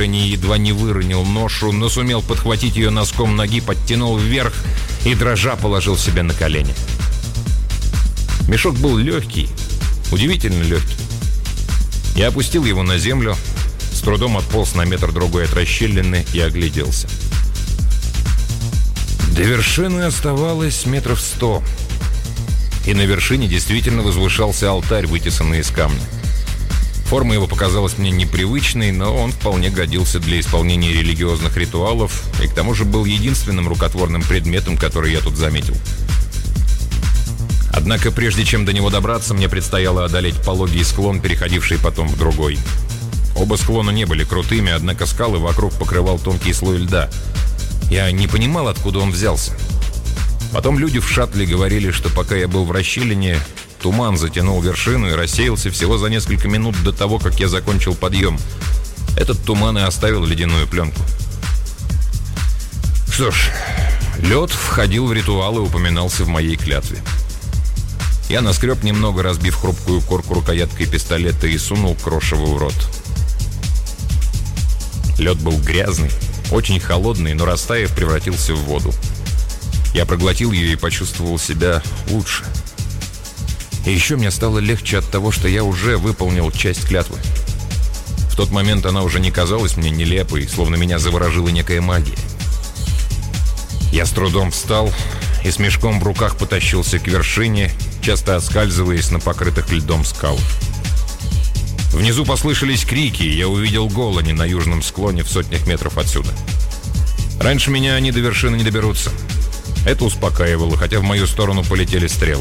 движении едва не выронил ношу, но сумел подхватить ее носком ноги, подтянул вверх и, дрожа, положил себе на колени. Мешок был легкий, удивительно легкий. Я опустил его на землю, с трудом отполз на метр-другой от расщелины и огляделся. До вершины оставалось 100 метров. И на вершине действительно возвышался алтарь, вытесанный из камня. Форма его показалась мне непривычной, но он вполне годился для исполнения религиозных ритуалов и к тому же был единственным рукотворным предметом, который я тут заметил. Однако прежде чем до него добраться, мне предстояло одолеть пологий склон, переходивший потом в другой. Оба склона не были крутыми, однако скалы вокруг покрывал тонкий слой льда. Я не понимал, откуда он взялся. Потом люди в шаттле говорили, что пока я был в расщелине, туман затянул вершину и рассеялся всего за несколько минут до того, как я закончил подъем. Этот туман и оставил ледяную пленку. Что ж, лед входил в ритуал и упоминался в моей клятве. Я наскреб немного, разбив хрупкую корку рукояткой пистолета, и сунул крошево в рот. Лед был грязный, очень холодный, но, растаяв, превратился в воду. Я проглотил ее и почувствовал себя лучше. И еще мне стало легче от того, что я уже выполнил часть клятвы. В тот момент она уже не казалась мне нелепой, словно меня заворожила некая магия. Я с трудом встал и с мешком в руках потащился к вершине, часто оскальзываясь на покрытых льдом скал. Внизу послышались крики, и я увидел голани на южном склоне в сотнях метров отсюда. Раньше меня они до вершины не доберутся. Это успокаивало, хотя в мою сторону полетели стрелы.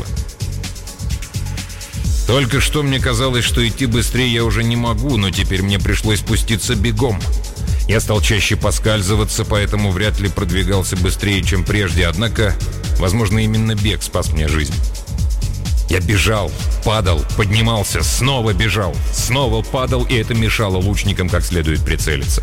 Только что мне казалось, что идти быстрее я уже не могу, но теперь мне пришлось спуститься бегом. Я стал чаще поскальзываться, поэтому вряд ли продвигался быстрее, чем прежде, однако, возможно, именно бег спас мне жизнь. Я бежал, падал, поднимался, снова бежал, снова падал, и это мешало лучникам как следует прицелиться.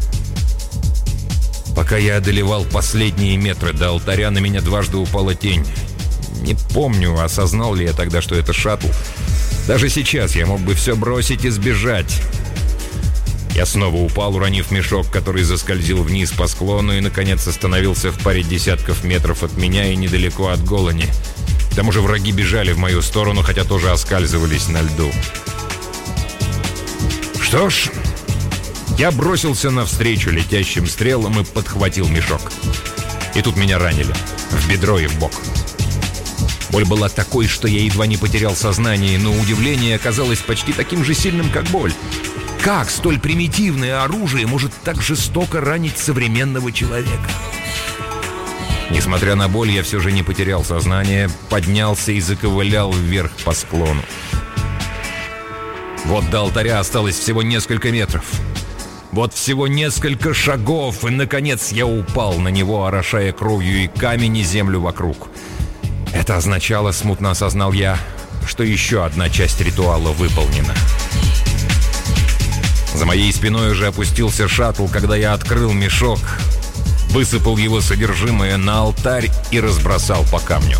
Пока я одолевал последние метры до алтаря, на меня дважды упала тень. Не помню, осознал ли я тогда, что это шаттл. Даже сейчас я мог бы все бросить и сбежать. Я снова упал, уронив мешок, который заскользил вниз по склону и, наконец, остановился в паре десятков метров от меня и недалеко от голени. К тому же враги бежали в мою сторону, хотя тоже оскальзывались на льду. Что ж, я бросился навстречу летящим стрелам и подхватил мешок. И тут меня ранили. В бедро и в бок. Боль была такой, что я едва не потерял сознание, но удивление оказалось почти таким же сильным, как боль. Как столь примитивное оружие может так жестоко ранить современного человека? Несмотря на боль, я все же не потерял сознание, поднялся и заковылял вверх по склону. Вот до алтаря осталось всего несколько метров. Вот всего несколько шагов, и, наконец, я упал на него, орошая кровью и камень, и землю вокруг. Это означало, смутно осознал я, что еще одна часть ритуала выполнена. За моей спиной уже опустился шаттл, когда я открыл мешок, высыпал его содержимое на алтарь и разбросал по камню.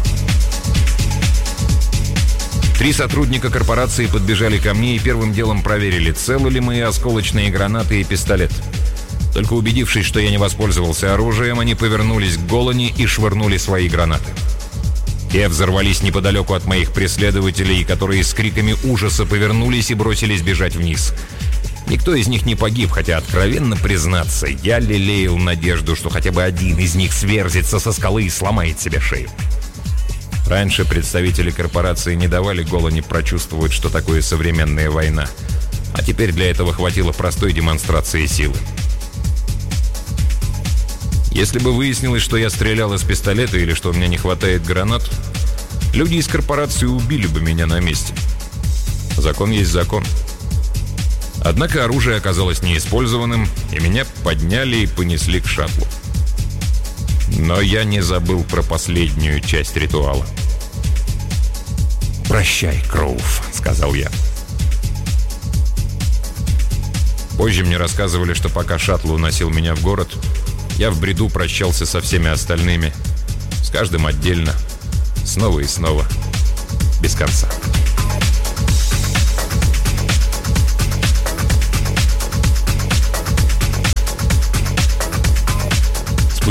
3 сотрудника корпорации подбежали ко мне и первым делом проверили, целы ли мои осколочные гранаты и пистолет. Только убедившись, что я не воспользовался оружием, они повернулись к голени и швырнули свои гранаты. Те взорвались неподалеку от моих преследователей, которые с криками ужаса повернулись и бросились бежать вниз. Никто из них не погиб, хотя, откровенно признаться, я лелеял надежду, что хотя бы один из них сверзится со скалы и сломает себе шею. Раньше представители корпорации не давали голени прочувствовать, что такое современная война, а теперь для этого хватило простой демонстрации силы. Если бы выяснилось, что я стрелял из пистолета или что у меня не хватает гранат, люди из корпорации убили бы меня на месте. Закон есть закон. Однако оружие оказалось неиспользованным, и меня подняли и понесли к шаттлу. Но я не забыл про последнюю часть ритуала. «Прощай, Кроув», — сказал я. Позже мне рассказывали, что пока шаттл уносил меня в город, я в бреду прощался со всеми остальными, с каждым отдельно, снова и снова, без конца.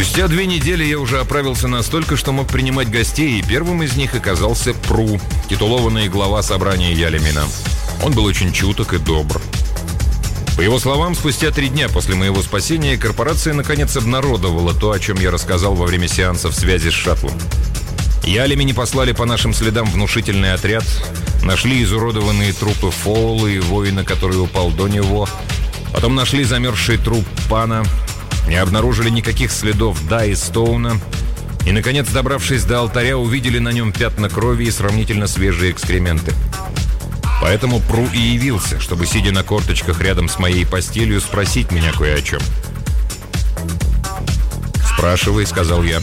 Спустя 2 недели я уже оправился настолько, что мог принимать гостей, и первым из них оказался Пру, титулованный глава собрания Ялемина. Он был очень чуток и добр. По его словам, спустя 3 дня после моего спасения корпорация наконец обнародовала то, о чем я рассказал во время сеансов связи с шаттлом. Ялемини послали по нашим следам внушительный отряд, нашли изуродованные трупы Фоула и воина, который упал до него, потом нашли замерзший труп Пана, не обнаружили никаких следов Да и Стоуна, и, наконец, добравшись до алтаря, увидели на нем пятна крови и сравнительно свежие экскременты. Поэтому Пру и явился, чтобы, сидя на корточках рядом с моей постелью, спросить меня кое о чем. «Спрашивай», — сказал я.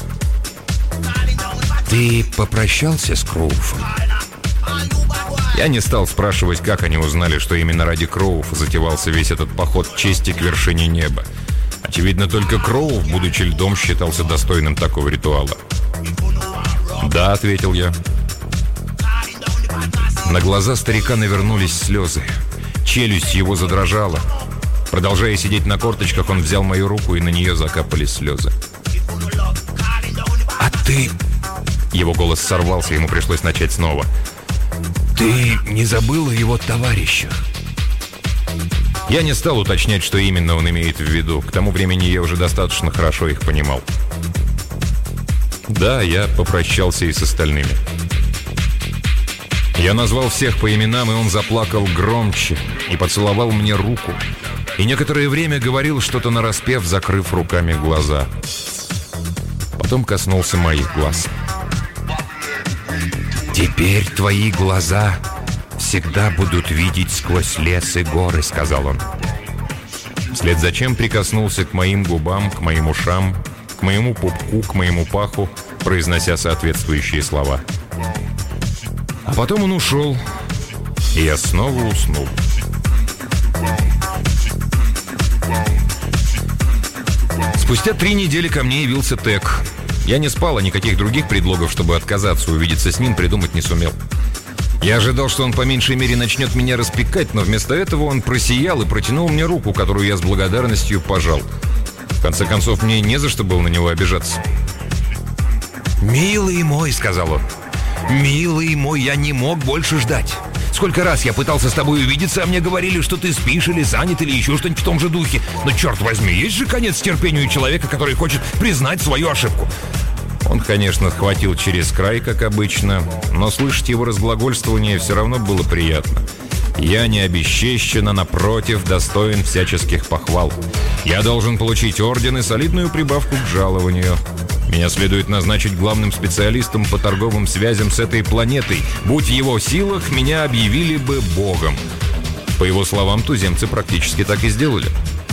«Ты попрощался с Кроуфом?» Я не стал спрашивать, как они узнали, что именно ради Кроуфа затевался весь этот поход чести к вершине неба. Очевидно, только Кроуф, будучи льдом, считался достойным такого ритуала. «Да», — ответил я. На глаза старика навернулись слезы. Челюсть его задрожала. Продолжая сидеть на корточках, он взял мою руку, и на нее закапали слезы. «А ты...» Его голос сорвался, ему пришлось начать снова. «Ты не забыл о его товарищах?» Я не стал уточнять, что именно он имеет в виду. К тому времени я уже достаточно хорошо их понимал. Да, я попрощался и с остальными. Я назвал всех по именам, и он заплакал громче и поцеловал мне руку. И некоторое время говорил что-то нараспев, закрыв руками глаза. Потом коснулся моих глаз. «Теперь твои глаза всегда будут видеть сквозь лес и горы», — сказал он. Вслед за чем прикоснулся к моим губам, к моим ушам, к моему пупку, к моему паху, произнося соответствующие слова. А потом он ушел, и я снова уснул. Спустя 3 недели ко мне явился Тек. Я не спал, а никаких других предлогов, чтобы отказаться увидеться с ним, придумать не сумел. Я ожидал, что он по меньшей мере начнет меня распекать, но вместо этого он просиял и протянул мне руку, которую я с благодарностью пожал. В конце концов, мне не за что было на него обижаться. «Милый мой», — сказал он, — «милый мой, я не мог больше ждать. Сколько раз я пытался с тобой увидеться, а мне говорили, что ты спишь или занят, или еще что-нибудь в том же духе. Но, черт возьми, есть же конец терпению человека, который хочет признать свою ошибку». Он, конечно, хватил через край, как обычно, но слышать его разглагольствование все равно было приятно. Я не обесчещен, а напротив, достоин всяческих похвал. Я должен получить орден и солидную прибавку к жалованию. Меня следует назначить главным специалистом по торговым связям с этой планетой. Будь в его силах, меня объявили бы богом. По его словам, туземцы практически так и сделали.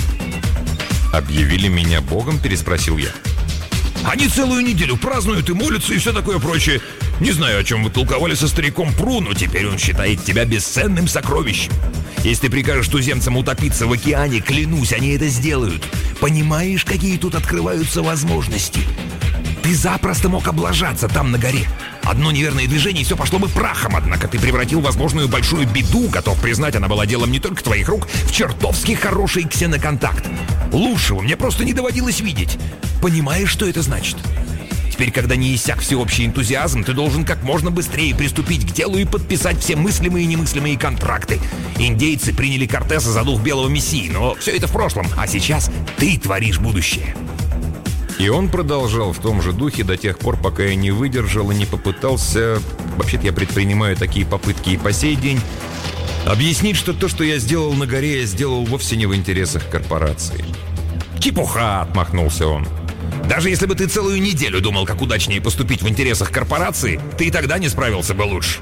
«Объявили меня богом?» – переспросил я. «Они целую неделю празднуют и молятся и все такое прочее. Не знаю, о чем вы толковали со стариком Пру, но теперь он считает тебя бесценным сокровищем. Если ты прикажешь туземцам утопиться в океане, клянусь, они это сделают. Понимаешь, какие тут открываются возможности? Ты запросто мог облажаться там на горе. Одно неверное движение, и все пошло бы прахом, однако ты превратил возможную большую беду, готов признать, она была делом не только твоих рук, в чертовски хороший ксеноконтакт. Лучшего мне просто не доводилось видеть. Понимаешь, что это значит? Теперь, когда не иссяк всеобщий энтузиазм, ты должен как можно быстрее приступить к делу и подписать все мыслимые и немыслимые контракты. Индейцы приняли Кортеса за дух белого мессии, но все это в прошлом, а сейчас ты творишь будущее». И он продолжал в том же духе до тех пор, пока я не выдержал и не попытался, вообще-то я предпринимаю такие попытки и по сей день, объяснить, что то, что я сделал на горе, я сделал вовсе не в интересах корпорации. «Чепуха!» — отмахнулся он. «Даже если бы ты целую неделю думал, как удачнее поступить в интересах корпорации, ты и тогда не справился бы лучше».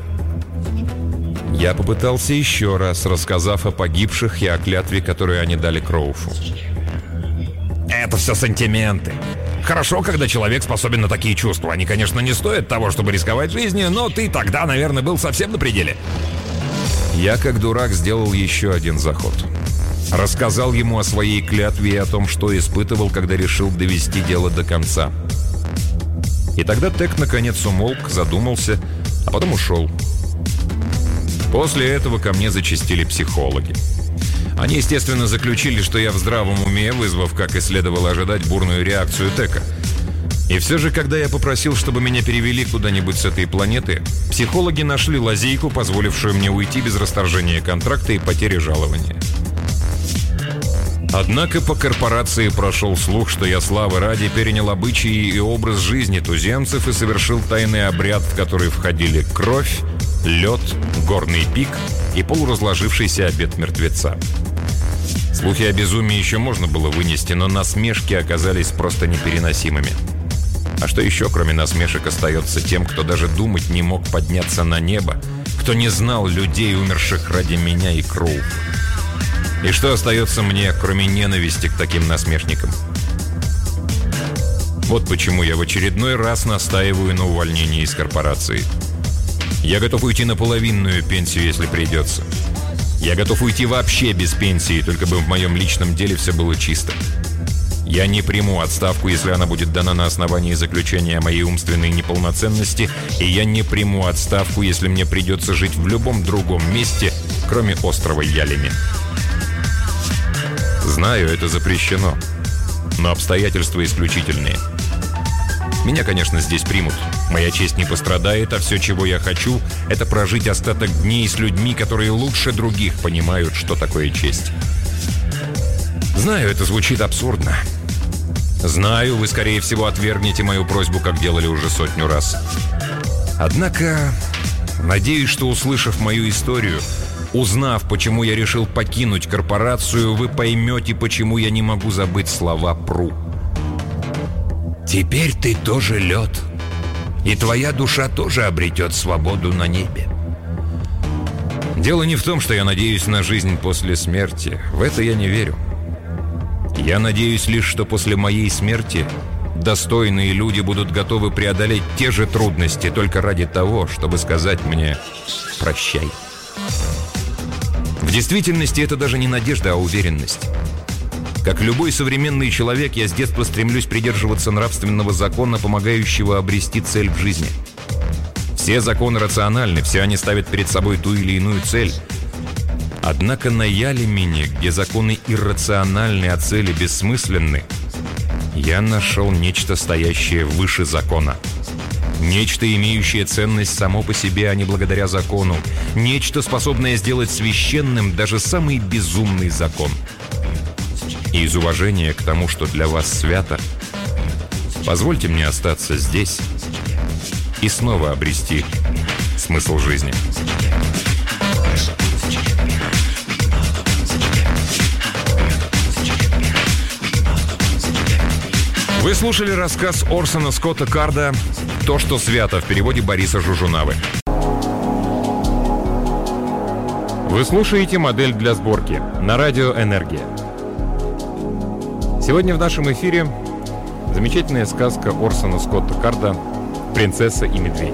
Я попытался еще раз, рассказав о погибших и о клятве, которую они дали Кроуфу. «Это все сантименты. Хорошо, когда человек способен на такие чувства. Они, конечно, не стоят того, чтобы рисковать жизнью, но ты тогда, наверное, был совсем на пределе». Я, как дурак, сделал еще один заход. Рассказал ему о своей клятве и о том, что испытывал, когда решил довести дело до конца. И тогда Тек наконец умолк, задумался, а потом ушел. После этого ко мне зачастили психологи. Они, естественно, заключили, что я в здравом уме, вызвав, как и следовало ожидать, бурную реакцию Тека. И все же, когда я попросил, чтобы меня перевели куда-нибудь с этой планеты, психологи нашли лазейку, позволившую мне уйти без расторжения контракта и потери жалования. Однако по корпорации прошел слух, что я славы ради перенял обычаи и образ жизни туземцев и совершил тайный обряд, в который входили кровь, лед, горный пик и полуразложившийся обед мертвеца. Слухи о безумии еще можно было вынести, но насмешки оказались просто непереносимыми. А что еще, кроме насмешек, остается тем, кто даже думать не мог подняться на небо, кто не знал людей, умерших ради меня и Кроу? И что остается мне, кроме ненависти к таким насмешникам? Вот почему я в очередной раз настаиваю на увольнении из корпорации. Я готов уйти на половинную пенсию, если придется. Я готов уйти вообще без пенсии, только бы в моем личном деле все было чисто. Я не приму отставку, если она будет дана на основании заключения о моей умственной неполноценности, и я не приму отставку, если мне придется жить в любом другом месте, кроме острова Ялеми. Знаю, это запрещено, но обстоятельства исключительные. Меня, конечно, здесь примут. Моя честь не пострадает, а все, чего я хочу, это прожить остаток дней с людьми, которые лучше других понимают, что такое честь. Знаю, это звучит абсурдно. Знаю, вы, скорее всего, отвергнете мою просьбу, как делали уже 100 раз. Однако, надеюсь, что, услышав мою историю, узнав, почему я решил покинуть корпорацию, вы поймете, почему я не могу забыть слова Пру. «Теперь ты тоже лед, и твоя душа тоже обретет свободу на небе». Дело не в том, что я надеюсь на жизнь после смерти. В это я не верю. Я надеюсь лишь, что после моей смерти достойные люди будут готовы преодолеть те же трудности только ради того, чтобы сказать мне «прощай». В действительности это даже не надежда, а уверенность. Как любой современный человек, я с детства стремлюсь придерживаться нравственного закона, помогающего обрести цель в жизни. Все законы рациональны, все они ставят перед собой ту или иную цель. Однако на Ялемине, где законы иррациональны, а цели бессмысленны, я нашел нечто, стоящее выше закона. Нечто, имеющее ценность само по себе, а не благодаря закону. Нечто, способное сделать священным даже самый безумный закон. И из уважения к тому, что для вас свято, позвольте мне остаться здесь и снова обрести смысл жизни. Вы слушали рассказ Орсона Скотта Карда «То, что свято» в переводе Бориса Жужунавы. Вы слушаете «Модель для сборки» на радио «Энергия». Сегодня в нашем эфире замечательная сказка Орсона Скотта Карда «Принцесса и медведь».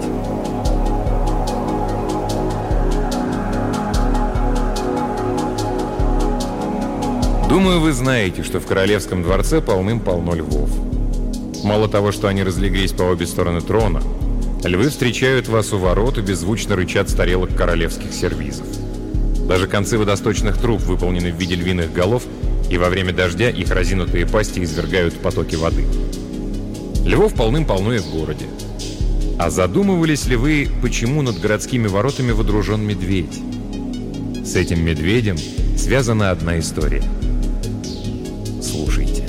Думаю, вы знаете, что в королевском дворце полным-полно львов. Мало того, что они разлеглись по обе стороны трона, львы встречают вас у ворот и беззвучно рычат с тарелок королевских сервизов. Даже концы водосточных труб выполнены в виде львиных голов, и во время дождя их разинутые пасти извергают потоки воды. Львов полным-полно и в городе. А задумывались ли вы, почему над городскими воротами водружен медведь? С этим медведем связана одна история. Слушайте.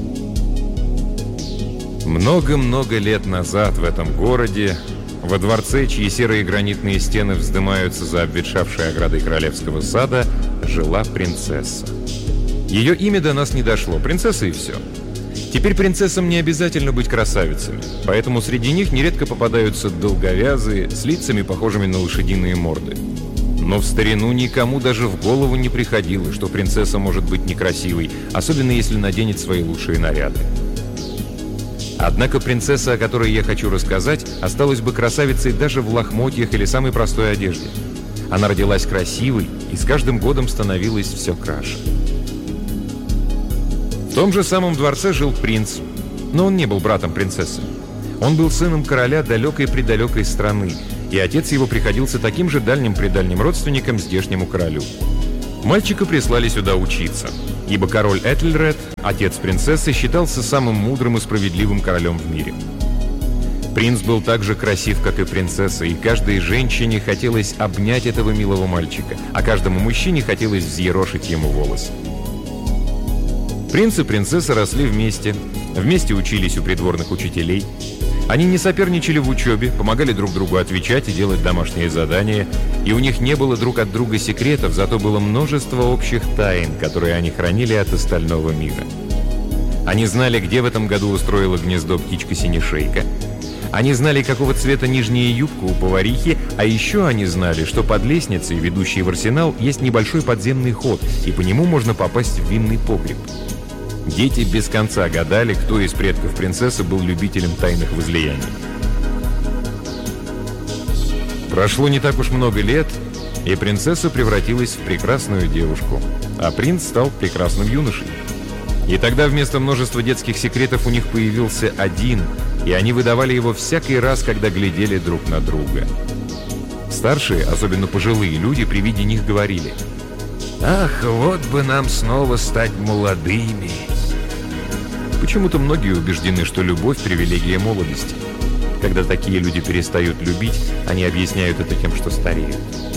Много-много лет назад в этом городе, во дворце, чьи серые гранитные стены вздымаются за обветшавшей оградой королевского сада, жила принцесса. Ее имя до нас не дошло, принцесса и все. Теперь принцессам не обязательно быть красавицами, поэтому среди них нередко попадаются долговязые, с лицами, похожими на лошадиные морды. Но в старину никому даже в голову не приходило, что принцесса может быть некрасивой, особенно если наденет свои лучшие наряды. Однако принцесса, о которой я хочу рассказать, осталась бы красавицей даже в лохмотьях или самой простой одежде. Она родилась красивой и с каждым годом становилась все краше. В том же самом дворце жил принц, но он не был братом принцессы. Он был сыном короля далекой-предалекой страны, и отец его приходился таким же дальним-предальним родственником здешнему королю. Мальчика прислали сюда учиться, ибо король Этельред, отец принцессы, считался самым мудрым и справедливым королем в мире. Принц был так же красив, как и принцесса, и каждой женщине хотелось обнять этого милого мальчика, а каждому мужчине хотелось взъерошить ему волосы. Принц и принцесса росли вместе учились у придворных учителей. Они не соперничали в учебе, помогали друг другу отвечать и делать домашние задания, и у них не было друг от друга секретов, зато было множество общих тайн, которые они хранили от остального мира. Они знали, где в этом году устроила гнездо птичка-синешейка. Они знали, какого цвета нижняя юбка у поварихи, а еще они знали, что под лестницей, ведущей в арсенал, есть небольшой подземный ход, и по нему можно попасть в винный погреб. Дети без конца гадали, кто из предков принцессы был любителем тайных возлияний. Прошло не так уж много лет, и принцесса превратилась в прекрасную девушку, а принц стал прекрасным юношей. И тогда вместо множества детских секретов у них появился один, и они выдавали его всякий раз, когда глядели друг на друга. Старшие, особенно пожилые люди, при виде них говорили: «Ах, вот бы нам снова стать молодыми!» Почему-то многие убеждены, что любовь – привилегия молодости. Когда такие люди перестают любить, они объясняют это тем, что стареют.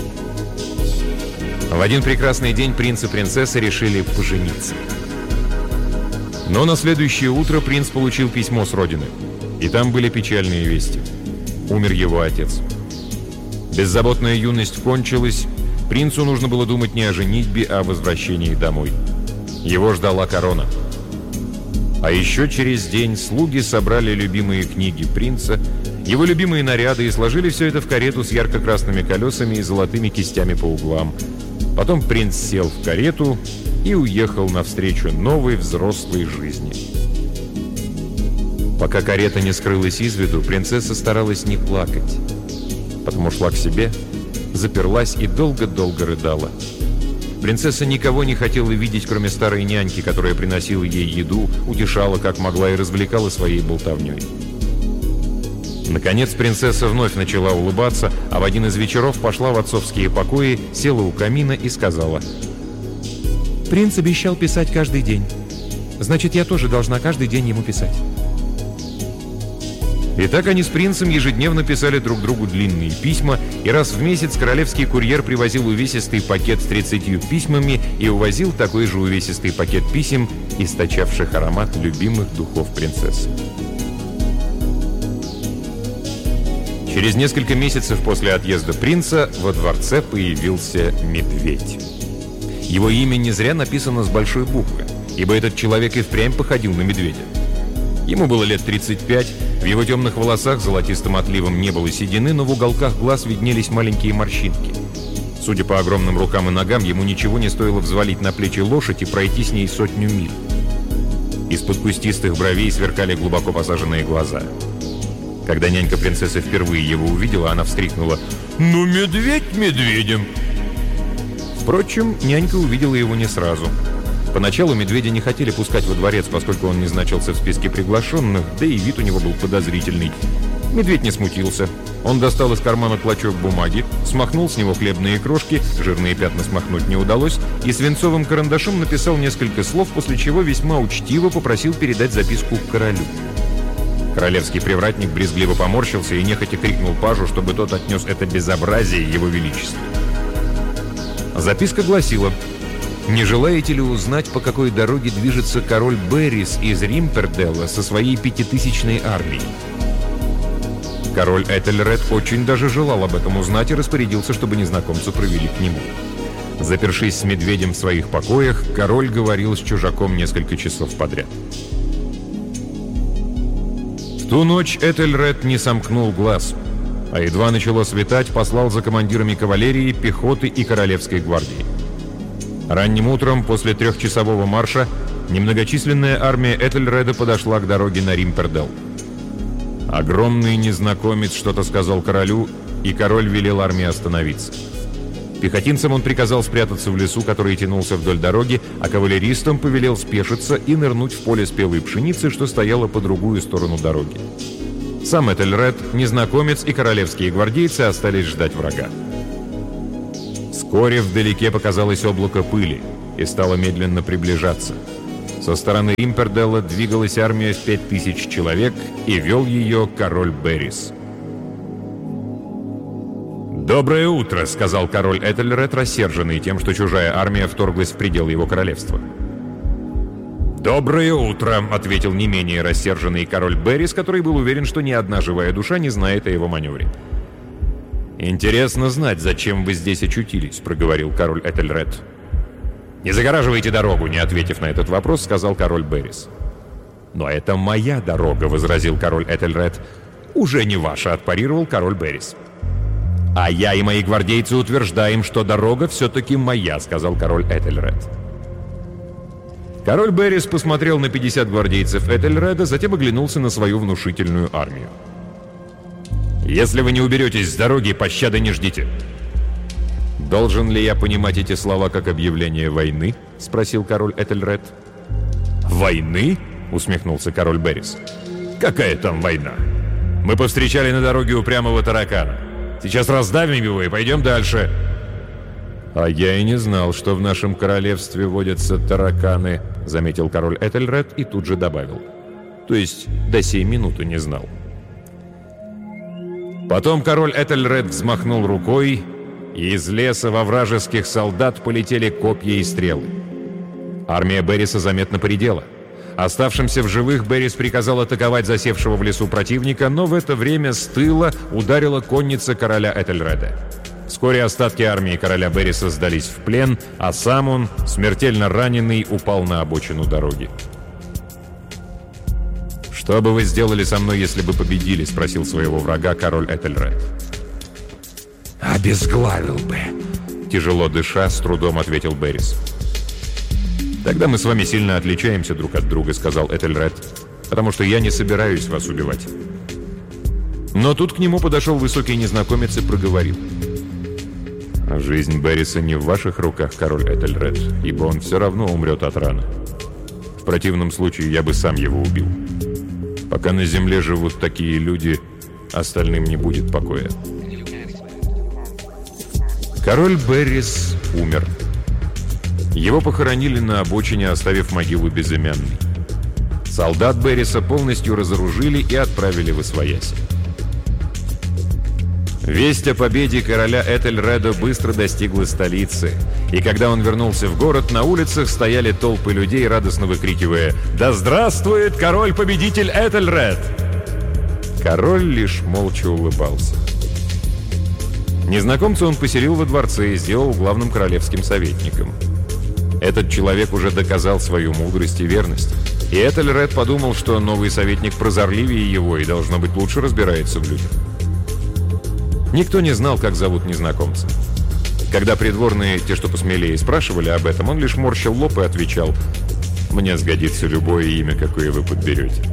В один прекрасный день принц и принцесса решили пожениться. Но на следующее утро принц получил письмо с родины, и там были печальные вести. Умер его отец. Беззаботная юность кончилась, принцу нужно было думать не о женитьбе, а о возвращении домой. Его ждала корона. А еще через день слуги собрали любимые книги принца, его любимые наряды и сложили все это в карету с ярко-красными колесами и золотыми кистями по углам. Потом принц сел в карету и уехал навстречу новой взрослой жизни. Пока карета не скрылась из виду, принцесса старалась не плакать. Потом ушла к себе, заперлась и долго-долго рыдала. Принцесса никого не хотела видеть, кроме старой няньки, которая приносила ей еду, утешала как могла и развлекала своей болтовней. Наконец принцесса вновь начала улыбаться, а в один из вечеров пошла в отцовские покои, села у камина и сказала: «Принц обещал писать каждый день. Значит, я тоже должна каждый день ему писать». И так они с принцем ежедневно писали друг другу длинные письма, и раз в месяц королевский курьер привозил увесистый пакет с 30 письмами и увозил такой же увесистый пакет писем, источавших аромат любимых духов принцессы. Через несколько месяцев после отъезда принца во дворце появился медведь. Его имя не зря написано с большой буквы, ибо этот человек и впрямь походил на медведя. Ему было лет 35, в его темных волосах золотистым отливом не было седины, но в уголках глаз виднелись маленькие морщинки. Судя по огромным рукам и ногам, ему ничего не стоило взвалить на плечи лошадь и пройти с ней 100 миль. Из-под кустистых бровей сверкали глубоко посаженные глаза. Когда нянька принцессы впервые его увидела, она вскрикнула: «Ну, медведь медведем!» Впрочем, нянька увидела его не сразу. Поначалу медведя не хотели пускать во дворец, поскольку он не значился в списке приглашенных, да и вид у него был подозрительный. Медведь не смутился. Он достал из кармана клочок бумаги, смахнул с него хлебные крошки, жирные пятна смахнуть не удалось, и свинцовым карандашом написал несколько слов, после чего весьма учтиво попросил передать записку королю. Королевский привратник брезгливо поморщился и нехотя крикнул пажу, чтобы тот отнес это безобразие его величеству. Записка гласила: «Не желаете ли узнать, по какой дороге движется король Беррис из Римперделла со своей 5000-ной армией?» Король Этельред очень даже желал об этом узнать и распорядился, чтобы незнакомца провели к нему. Запершись с медведем в своих покоях, король говорил с чужаком несколько часов подряд. В ту ночь Этельред не сомкнул глаз, а едва начало светать, послал за командирами кавалерии, пехоты и королевской гвардии. Ранним утром, после 3-часового марша, немногочисленная армия Этельреда подошла к дороге на Римперделл. Огромный незнакомец что-то сказал королю, и король велел армии остановиться. Пехотинцам он приказал спрятаться в лесу, который тянулся вдоль дороги, а кавалеристам повелел спешиться и нырнуть в поле спелой пшеницы, что стояло по другую сторону дороги. Сам Этельред, незнакомец и королевские гвардейцы остались ждать врага. Вскоре вдалеке показалось облако пыли и стало медленно приближаться. Со стороны Римперделла двигалась армия в 5000 человек, и вел ее король Беррис. «Доброе утро», — сказал король Этельред, рассерженный тем, что чужая армия вторглась в пределы его королевства. «Доброе утро», — ответил не менее рассерженный король Беррис, который был уверен, что ни одна живая душа не знает о его маневре. «Интересно знать, зачем вы здесь очутились», — проговорил король Этельред. «Не загораживайте дорогу», — не ответив на этот вопрос, сказал король Беррис. «Но это моя дорога», — возразил король Этельред. «Уже не ваша», — отпарировал король Беррис. «А я и мои гвардейцы утверждаем, что дорога все-таки моя», — сказал король Этельред. Король Беррис посмотрел на 50 гвардейцев Этельреда, затем оглянулся на свою внушительную армию. «Если вы не уберетесь с дороги, пощады не ждите». «Должен ли я понимать эти слова как объявление войны?» — спросил король Этельред. «Войны?» — усмехнулся король Беррис. «Какая там война? Мы повстречали на дороге упрямого таракана. Сейчас раздавим его и пойдем дальше». «А я и не знал, что в нашем королевстве водятся тараканы», — заметил король Этельред и тут же добавил. «То есть до сей минуты не знал». Потом король Этельред взмахнул рукой, и из леса во вражеских солдат полетели копья и стрелы. Армия Берриса заметно поредела. Оставшимся в живых Беррис приказал атаковать засевшего в лесу противника, но в это время с тыла ударила конница короля Этельреда. Вскоре остатки армии короля Берриса сдались в плен, а сам он, смертельно раненый, упал на обочину дороги. «Что бы вы сделали со мной, если бы победили?» — спросил своего врага король Этельред. «Обезглавил бы», — тяжело дыша, с трудом ответил Беррис. «Тогда мы с вами сильно отличаемся друг от друга», — сказал Этельред, «потому что я не собираюсь вас убивать». Но тут к нему подошел высокий незнакомец и проговорил. «Жизнь Берриса не в ваших руках, король Этельред, ибо он все равно умрет от раны. В противном случае я бы сам его убил. Пока на земле живут такие люди, остальным не будет покоя». Король Беррис умер. Его похоронили на обочине, оставив могилу безымянной. Солдат Берриса полностью разоружили и отправили в освояси. Весть о победе короля Этельреда быстро достигла столицы, и когда он вернулся в город, на улицах стояли толпы людей, радостно выкрикивая «Да здравствует король-победитель Этельред!». Король лишь молча улыбался. Незнакомца он поселил во дворце и сделал главным королевским советником. Этот человек уже доказал свою мудрость и верность, и Этельред подумал, что новый советник прозорливее его и, должно быть, лучше разбирается в людях. Никто не знал, как зовут незнакомца. Когда придворные, те, что посмелее, спрашивали об этом, он лишь морщил лоб и отвечал: «Мне сгодится любое имя, какое вы подберете».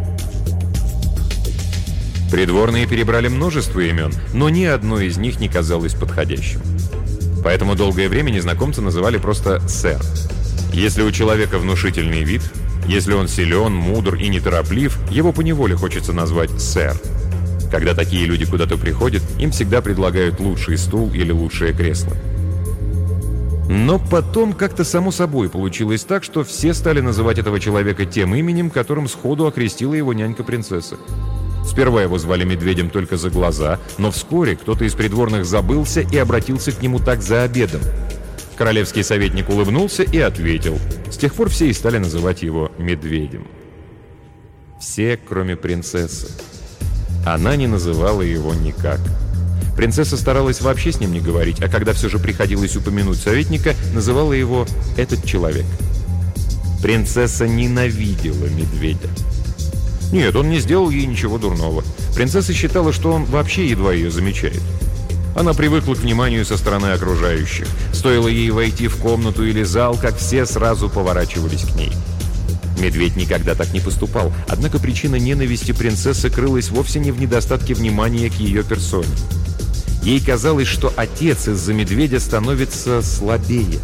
Придворные перебрали множество имен, но ни одно из них не казалось подходящим. Поэтому долгое время незнакомца называли просто «сэр». Если у человека внушительный вид, если он силен, мудр и нетороплив, его поневоле хочется назвать «сэр». Когда такие люди куда-то приходят, им всегда предлагают лучший стул или лучшее кресло. Но потом как-то само собой получилось так, что все стали называть этого человека тем именем, которым сходу окрестила его нянька-принцесса. Сперва его звали Медведем только за глаза, но вскоре кто-то из придворных забылся и обратился к нему так за обедом. Королевский советник улыбнулся и ответил. С тех пор все и стали называть его Медведем. Все, кроме принцессы. Она не называла его никак. Принцесса старалась вообще с ним не говорить, а когда все же приходилось упомянуть советника, называла его «этот человек». Принцесса ненавидела Медведя. Нет, он не сделал ей ничего дурного. Принцесса считала, что он вообще едва ее замечает. Она привыкла к вниманию со стороны окружающих. Стоило ей войти в комнату или зал, как все сразу поворачивались к ней. Медведь никогда так не поступал, однако причина ненависти принцессы крылась вовсе не в недостатке внимания к ее персоне. Ей казалось, что отец из-за Медведя становится слабее.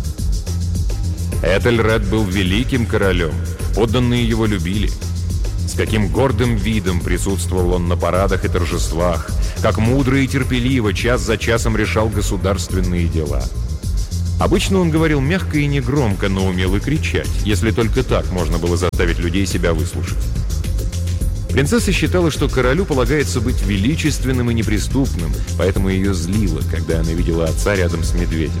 Этельред был великим королем, подданные его любили. С каким гордым видом присутствовал он на парадах и торжествах, как мудро и терпеливо час за часом решал государственные дела. Обычно он говорил мягко и негромко, но умел и кричать, если только так можно было заставить людей себя выслушать. Принцесса считала, что королю полагается быть величественным и неприступным, поэтому ее злило, когда она видела отца рядом с медведем.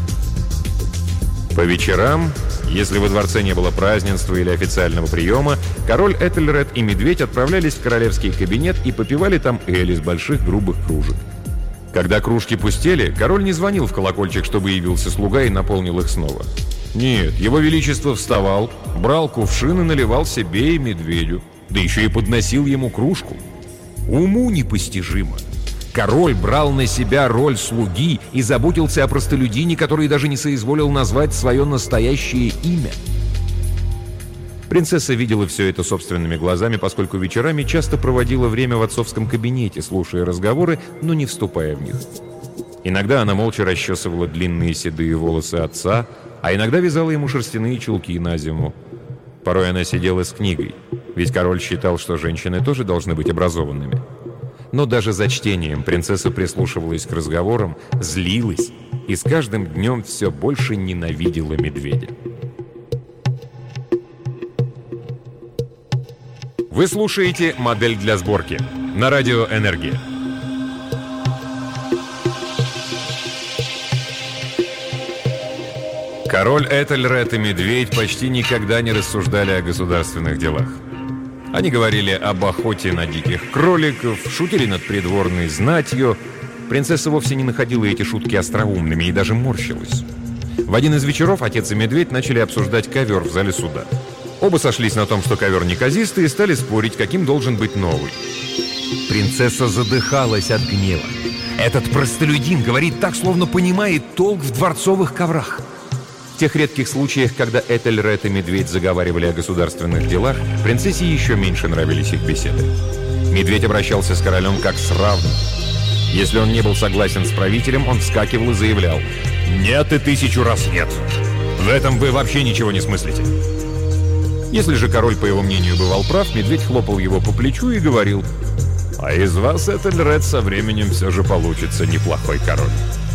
По вечерам, если во дворце не было празднества или официального приема, король Этельред и медведь отправлялись в королевский кабинет и попивали там эль из больших грубых кружек. Когда кружки пустели, король не звонил в колокольчик, чтобы явился слуга и наполнил их снова. Нет, его величество вставал, брал кувшин и наливал себе и медведю, да еще и подносил ему кружку. Уму непостижимо. Король брал на себя роль слуги и заботился о простолюдине, который даже не соизволил назвать свое настоящее имя. Принцесса видела все это собственными глазами, поскольку вечерами часто проводила время в отцовском кабинете, слушая разговоры, но не вступая в них. Иногда она молча расчесывала длинные седые волосы отца, а иногда вязала ему шерстяные чулки на зиму. Порой она сидела с книгой, ведь король считал, что женщины тоже должны быть образованными. Но даже за чтением принцесса прислушивалась к разговорам, злилась и с каждым днем все больше ненавидела медведя. Вы слушаете «Модель для сборки» на радио «Энергия». Король Этельред и медведь почти никогда не рассуждали о государственных делах. Они говорили об охоте на диких кроликов, шутили над придворной знатью. Принцесса вовсе не находила эти шутки остроумными и даже морщилась. В один из вечеров отец и медведь начали обсуждать ковер в зале суда. Оба сошлись на том, что ковер неказистый, и стали спорить, каким должен быть новый. Принцесса задыхалась от гнева. Этот простолюдин говорит так, словно понимает толк в дворцовых коврах. В тех редких случаях, когда Этельред и медведь заговаривали о государственных делах, принцессе еще меньше нравились их беседы. Медведь обращался с королем как с равным. Если он не был согласен с правителем, он вскакивал и заявлял: «Нет и 1000 раз нет! В этом вы вообще ничего не смыслите!» Если же король, по его мнению, бывал прав, медведь хлопал его по плечу и говорил: «А из вас, Этельред, со временем все же получится неплохой король».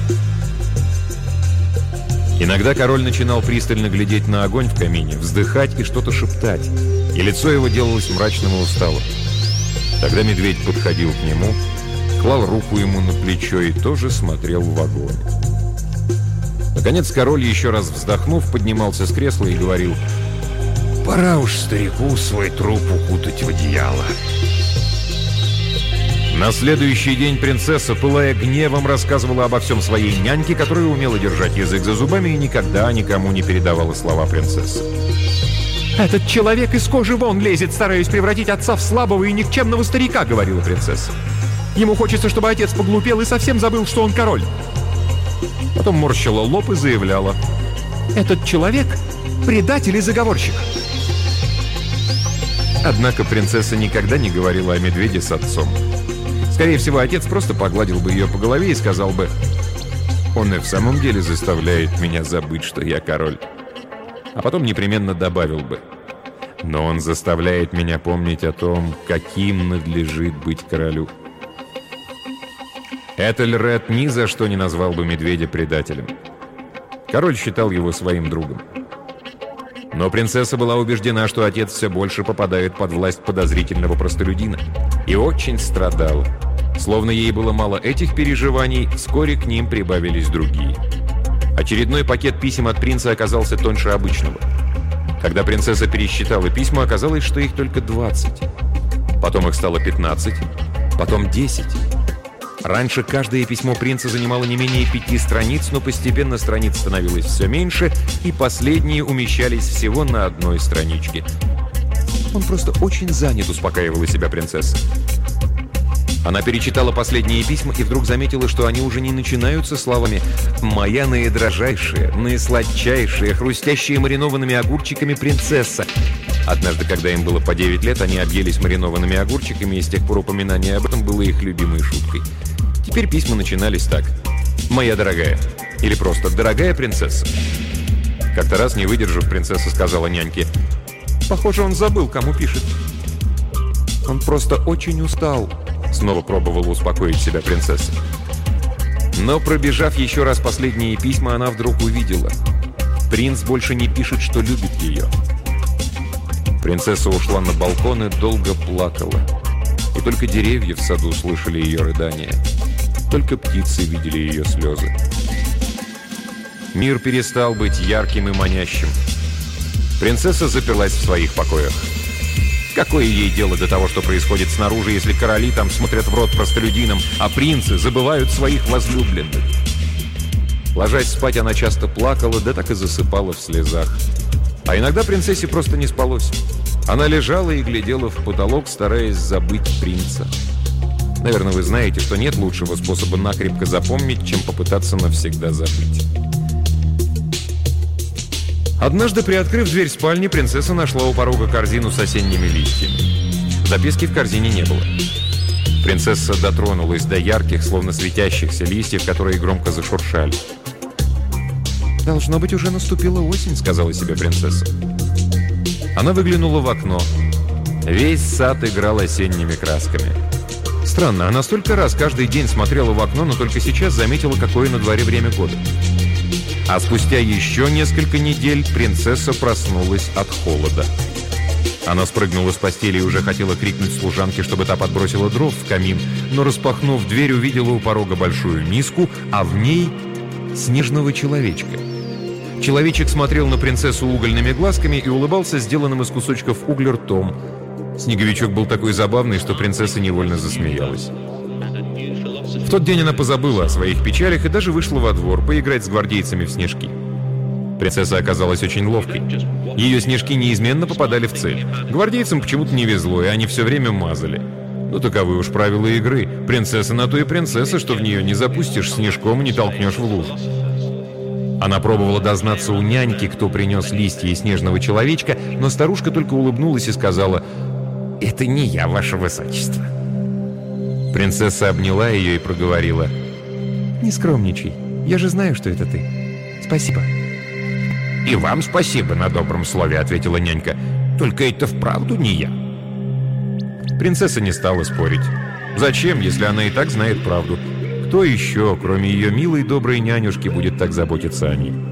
Иногда король начинал пристально глядеть на огонь в камине, вздыхать и что-то шептать, и лицо его делалось мрачным и усталым. Тогда медведь подходил к нему, клал руку ему на плечо и тоже смотрел в огонь. Наконец король, еще раз вздохнув, поднимался с кресла и говорил: «Пора уж старику свой труп укутать в одеяло». На следующий день принцесса, пылая гневом, рассказывала обо всем своей няньке, которая умела держать язык за зубами и никогда никому не передавала слова принцессы. «Этот человек из кожи вон лезет, стараясь превратить отца в слабого и никчемного старика», — говорила принцесса. «Ему хочется, чтобы отец поглупел и совсем забыл, что он король». Потом морщила лоб и заявляла: «Этот человек — предатель и заговорщик». Однако принцесса никогда не говорила о медведе с отцом. Скорее всего, отец просто погладил бы ее по голове и сказал бы: «Он и в самом деле заставляет меня забыть, что я король». А потом непременно добавил бы: «Но он заставляет меня помнить о том, каким надлежит быть королю». Этельред ни за что не назвал бы медведя предателем. Король считал его своим другом. Но принцесса была убеждена, что отец все больше попадает под власть подозрительного простолюдина. И очень страдала. Словно ей было мало этих переживаний, вскоре к ним прибавились другие. Очередной пакет писем от принца оказался тоньше обычного. Когда принцесса пересчитала письма, оказалось, что их только 20. Потом их стало 15, потом 10. Раньше каждое письмо принца занимало не менее 5 страниц, но постепенно страниц становилось все меньше, и последние умещались всего на одной страничке. «Он просто очень занят», — успокаивала себя принцесса. Она перечитала последние письма и вдруг заметила, что они уже не начинаются словами «Моя наидрожайшая, наисладчайшая, хрустящая маринованными огурчиками принцесса». Однажды, когда им было по 9 лет, они объелись маринованными огурчиками, и с тех пор упоминание об этом было их любимой шуткой. Теперь письма начинались так: «Моя дорогая» или просто «Дорогая принцесса». Как-то раз, не выдержав, принцесса сказала няньке: «Похоже, он забыл, кому пишет». «Он просто очень устал», — снова пробовала успокоить себя принцесса. Но, пробежав еще раз последние письма, она вдруг увидела. Принц больше не пишет, что любит ее. Принцесса ушла на балкон и долго плакала. И только деревья в саду слышали ее рыдания. Только птицы видели ее слезы. Мир перестал быть ярким и манящим. Принцесса заперлась в своих покоях. Какое ей дело до того, что происходит снаружи, если короли там смотрят в рот простолюдинам, а принцы забывают своих возлюбленных? Ложась спать, она часто плакала, да так и засыпала в слезах. А иногда принцессе просто не спалось. Она лежала и глядела в потолок, стараясь забыть принца. Наверное, вы знаете, что нет лучшего способа накрепко запомнить, чем попытаться навсегда забыть. Однажды, приоткрыв дверь спальни, принцесса нашла у порога корзину с осенними листьями. Записки в корзине не было. Принцесса дотронулась до ярких, словно светящихся листьев, которые громко зашуршали. «Должно быть, уже наступила осень», — сказала себе принцесса. Она выглянула в окно. Весь сад играл осенними красками. Странно, она столько раз каждый день смотрела в окно, но только сейчас заметила, какое на дворе время года. А спустя еще несколько недель принцесса проснулась от холода. Она спрыгнула с постели и уже хотела крикнуть служанке, чтобы та подбросила дров в камин, но, распахнув дверь, увидела у порога большую миску, а в ней снежного человечка. Человечек смотрел на принцессу угольными глазками и улыбался сделанным из кусочков угля ртом. Снеговичок был такой забавный, что принцесса невольно засмеялась. В тот день она позабыла о своих печалях и даже вышла во двор поиграть с гвардейцами в снежки. Принцесса оказалась очень ловкой. Ее снежки неизменно попадали в цель. Гвардейцам почему-то не везло, и они все время мазали. Ну, таковы уж правила игры. Принцесса на то и принцесса, что в нее не запустишь снежком и не толкнешь в лужу. Она пробовала дознаться у няньки, кто принес листья и снежного человечка, но старушка только улыбнулась и сказала: «Это не я, ваше высочество». Принцесса обняла ее и проговорила: «Не скромничай, я же знаю, что это ты. Спасибо». «И вам спасибо на добром слове», — ответила нянька. «Только это вправду не я». Принцесса не стала спорить. Зачем, если она и так знает правду? Кто еще, кроме ее милой доброй нянюшки, будет так заботиться о ней?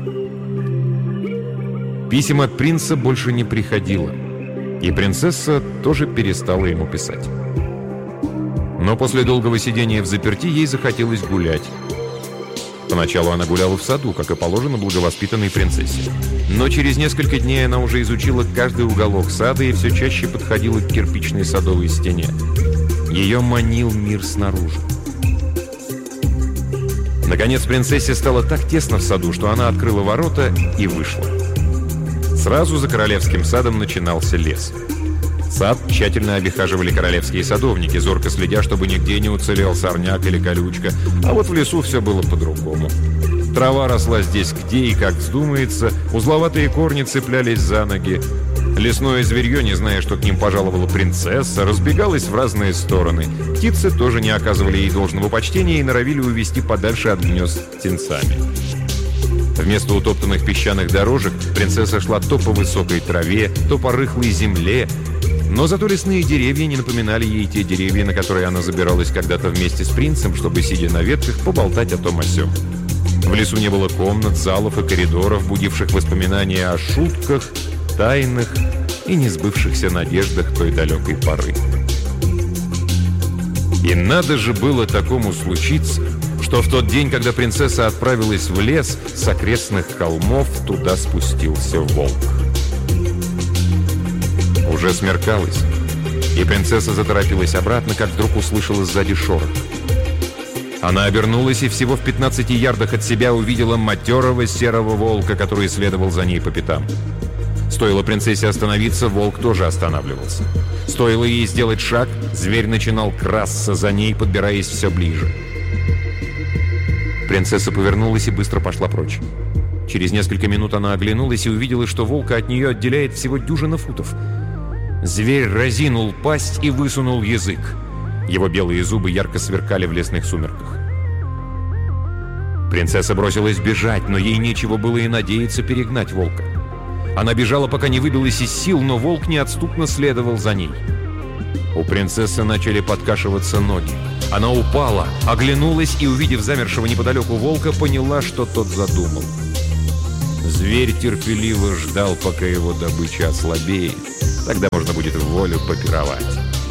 Писем от принца больше не приходило, и принцесса тоже перестала ему писать. Но после долгого сидения взаперти ей захотелось гулять. Поначалу она гуляла в саду, как и положено благовоспитанной принцессе. Но через несколько дней она уже изучила каждый уголок сада и все чаще подходила к кирпичной садовой стене. Ее манил мир снаружи. Наконец принцессе стало так тесно в саду, что она открыла ворота и вышла. Сразу за королевским садом начинался лес. Сад тщательно обихаживали королевские садовники, зорко следя, чтобы нигде не уцелел сорняк или колючка. А вот в лесу все было по-другому. Трава росла здесь где и как вздумается, узловатые корни цеплялись за ноги. Лесное зверье, не зная, что к ним пожаловала принцесса, разбегалось в разные стороны. Птицы тоже не оказывали ей должного почтения и норовили увести подальше от гнезд птенцами. Вместо утоптанных песчаных дорожек принцесса шла то по высокой траве, то по рыхлой земле. Но зато лесные деревья не напоминали ей те деревья, на которые она забиралась когда-то вместе с принцем, чтобы, сидя на ветках, поболтать о том о сём. В лесу не было комнат, залов и коридоров, будивших воспоминания о шутках, тайных и несбывшихся надеждах той далекой поры. И надо же было такому случиться, что в тот день, когда принцесса отправилась в лес, с окрестных холмов туда спустился волк. Уже смеркалось, и принцесса заторопилась обратно, как вдруг услышала сзади шорох. Она обернулась и всего в 15 ярдах от себя увидела матерого серого волка, который следовал за ней по пятам. Стоило принцессе остановиться, волк тоже останавливался. Стоило ей сделать шаг, зверь начинал красться за ней, подбираясь все ближе. Принцесса повернулась и быстро пошла прочь. Через несколько минут она оглянулась и увидела, что волка от нее отделяет всего дюжина футов. Зверь разинул пасть и высунул язык. Его белые зубы ярко сверкали в лесных сумерках. Принцесса бросилась бежать, но ей нечего было и надеяться перегнать волка. Она бежала, пока не выбилась из сил, но волк неотступно следовал за ней. У принцессы начали подкашиваться ноги. Она упала, оглянулась и, увидев замершего неподалеку волка, поняла, что тот задумал. Зверь терпеливо ждал, пока его добыча ослабеет. Тогда можно будет в волю попировать.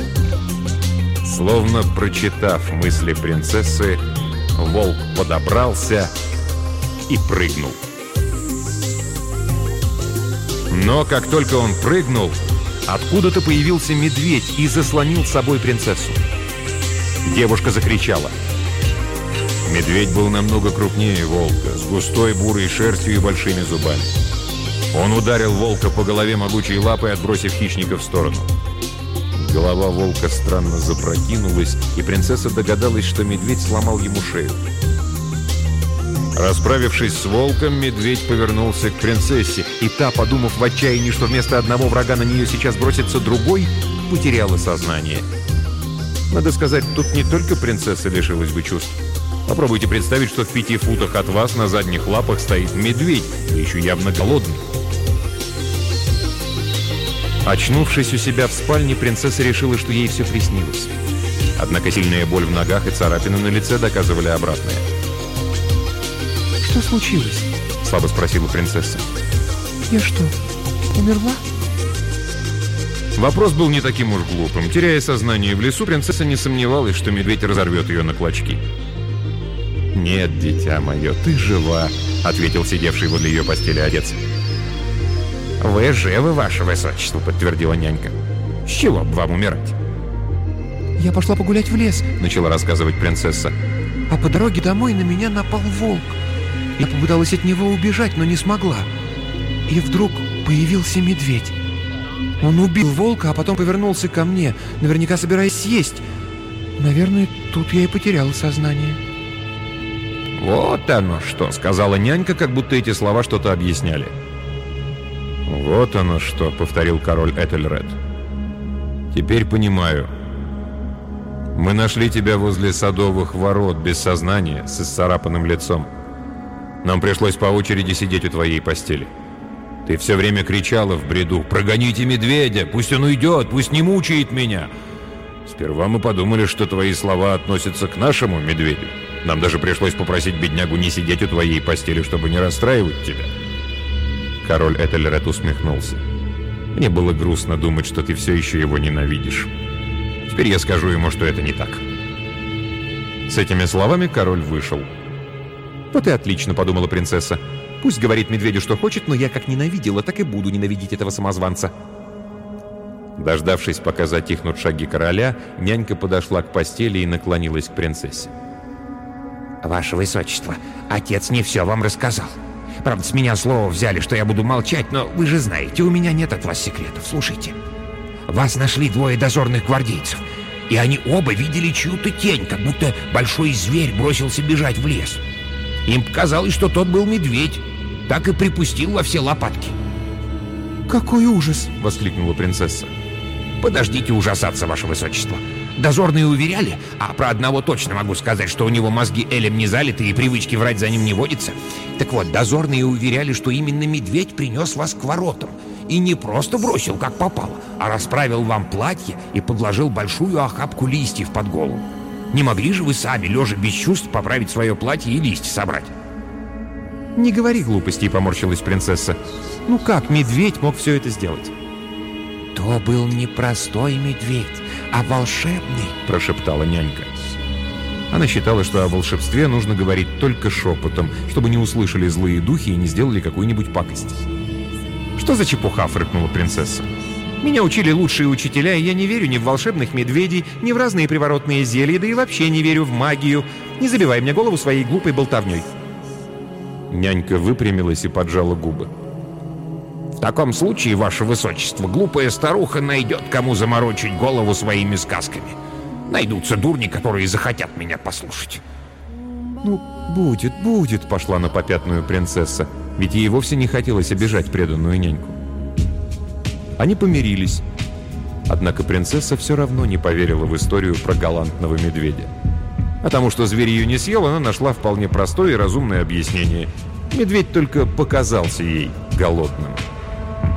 Словно прочитав мысли принцессы, волк подобрался и прыгнул. Но как только он прыгнул, откуда-то появился медведь и заслонил с собой принцессу. Девушка закричала. Медведь был намного крупнее волка, с густой бурой шерстью и большими зубами. Он ударил волка по голове могучей лапой, отбросив хищника в сторону. Голова волка странно запрокинулась, и принцесса догадалась, что медведь сломал ему шею. Расправившись с волком, медведь повернулся к принцессе, и та, подумав в отчаянии, что вместо одного врага на нее сейчас бросится другой, потеряла сознание. Надо сказать, тут не только принцесса лишилась бы чувств. Попробуйте представить, что в 5 футах от вас на задних лапах стоит медведь, да еще явно голодный. Очнувшись у себя в спальне, принцесса решила, что ей все приснилось. Однако сильная боль в ногах и царапины на лице доказывали обратное. «Что случилось?» — слабо спросила принцесса. «Я что, умерла?» Вопрос был не таким уж глупым. Теряя сознание в лесу, принцесса не сомневалась, что медведь разорвет ее на клочки. «Нет, дитя мое, ты жива», — ответил сидевший возле ее постели отец. «Вы живы, ваше высочество», — подтвердила нянька. «С чего бы вам умирать?» «Я пошла погулять в лес», — начала рассказывать принцесса. «А по дороге домой на меня напал волк. Я попыталась от него убежать, но не смогла. И вдруг появился медведь. Он убил волка, а потом повернулся ко мне, наверняка собираясь съесть. Наверное, тут я и потеряла сознание». «Вот оно что», — сказала нянька, как будто эти слова что-то объясняли. «Вот оно что», — повторил король Этельред. «Теперь понимаю. Мы нашли тебя возле садовых ворот, без сознания, с исцарапанным лицом. Нам пришлось по очереди сидеть у твоей постели. Ты все время кричала в бреду: «Прогоните медведя! Пусть он уйдет! Пусть не мучает меня!» Сперва мы подумали, что твои слова относятся к нашему медведю. Нам даже пришлось попросить беднягу не сидеть у твоей постели, чтобы не расстраивать тебя». Король Этельред усмехнулся. «Мне было грустно думать, что ты все еще его ненавидишь. Теперь я скажу ему, что это не так». С этими словами король вышел. «Вот и отлично», — подумала принцесса. «Пусть говорит медведю, что хочет, но я как ненавидела, так и буду ненавидеть этого самозванца». Дождавшись, пока затихнут шаги короля, нянька подошла к постели и наклонилась к принцессе. «Ваше высочество, отец не все вам рассказал. Правда, с меня слово взяли, что я буду молчать, но вы же знаете, у меня нет от вас секретов. Слушайте. Вас нашли 2 дозорных гвардейцев, и они оба видели чью-то тень, как будто большой зверь бросился бежать в лес. Им показалось, что тот был медведь. Так и припустил во все лопатки». «Какой ужас!» — воскликнула принцесса. «Подождите ужасаться, ваше высочество. Дозорные уверяли, а про одного точно могу сказать, что у него мозги элем не залиты и привычки врать за ним не водится. Так вот, дозорные уверяли, что именно медведь принес вас к воротам. И не просто бросил, как попало, а расправил вам платье и подложил большую охапку листьев под голову. Не могли же вы сами, лежа без чувств, поправить свое платье и листья собрать?» «Не говори глупостей», — поморщилась принцесса. «Ну как медведь мог все это сделать?» «То был не простой медведь, а волшебный», — прошептала нянька. Она считала, что о волшебстве нужно говорить только шепотом, чтобы не услышали злые духи и не сделали какую-нибудь пакость. «Что за чепуха?» — фыркнула принцесса. «Меня учили лучшие учителя, и я не верю ни в волшебных медведей, ни в разные приворотные зелья, да и вообще не верю в магию. Не забивай мне голову своей глупой болтовней». Нянька выпрямилась и поджала губы. «В таком случае, ваше высочество, глупая старуха найдет, кому заморочить голову своими сказками. Найдутся дурни, которые захотят меня послушать». «Ну, будет», — пошла на попятную принцесса, ведь ей вовсе не хотелось обижать преданную няньку. Они помирились. Однако принцесса все равно не поверила в историю про галантного медведя. А тому, что зверь ее не съел, она нашла вполне простое и разумное объяснение. Медведь только показался ей голодным.